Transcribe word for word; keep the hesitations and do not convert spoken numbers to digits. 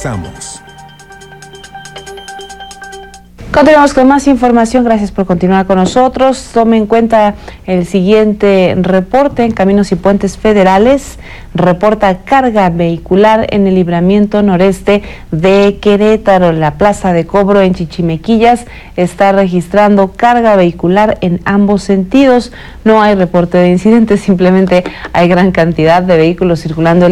Regresamos. Continuamos con más información. Gracias por continuar con nosotros. Tome en cuenta el siguiente reporte. En Caminos y Puentes Federales reporta carga vehicular en el libramiento noreste de Querétaro. La plaza de cobro en Chichimequillas está registrando carga vehicular en ambos sentidos. No hay reporte de incidentes, simplemente hay gran cantidad de vehículos circulando